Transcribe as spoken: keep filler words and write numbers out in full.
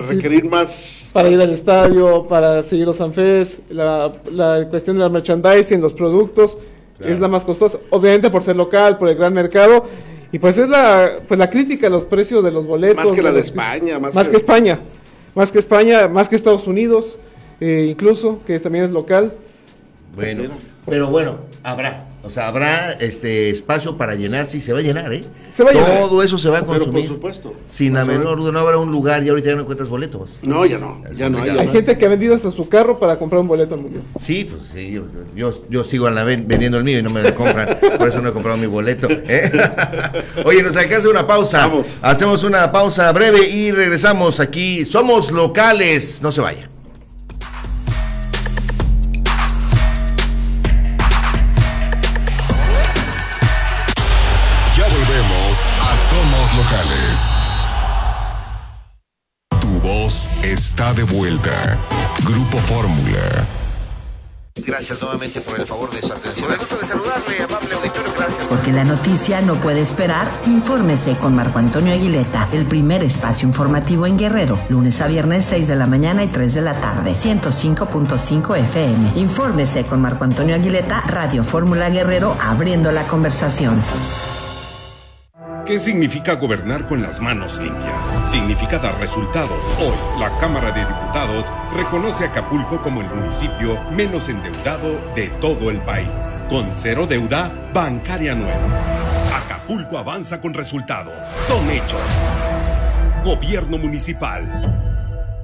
requerir más... Para ir al estadio, para seguir los fanfests, la, la cuestión de la merchandising, los productos, claro, es la más costosa. Obviamente por ser local, por el gran mercado, y pues es la pues la crítica a los precios de los boletos. Más que la de, los, España. Más, más que... que España, más que España, más que Estados Unidos, eh, incluso, que también es local. Bueno, pero bueno, habrá, o sea, habrá este espacio para llenarse y se va a llenar, ¿eh? Se va a llenar. Todo eso se va a consumir. Pero por supuesto. Sin la menor duda, no habrá un lugar y ahorita ya no encuentras boletos. No, ya no, ya no hay. Hay gente que ha vendido hasta su carro para comprar un boleto al mundial. Sí, pues sí, yo, yo, yo sigo a la ven, vendiendo el mío y no me lo compran, por eso no he comprado mi boleto, ¿eh? Oye, nos alcanza una pausa. Vamos. Hacemos una pausa breve y regresamos aquí. Somos locales, no se vaya. A Somos Locales. Tu voz está de vuelta. Grupo Fórmula. Gracias nuevamente por el favor de su atención. Me gusta de saludarle, amable auditorio, gracias. Porque la noticia no puede esperar, infórmese con Marco Antonio Aguileta, el primer espacio informativo en Guerrero, lunes a viernes seis de la mañana y tres de la tarde, ciento cinco punto cinco F M. Infórmese con Marco Antonio Aguileta, Radio Fórmula Guerrero, abriendo la conversación. ¿Qué significa gobernar con las manos limpias? Significa dar resultados. Hoy, la Cámara de Diputados reconoce a Acapulco como el municipio menos endeudado de todo el país, con cero deuda bancaria nueva. Acapulco avanza con resultados. Son hechos. Gobierno municipal.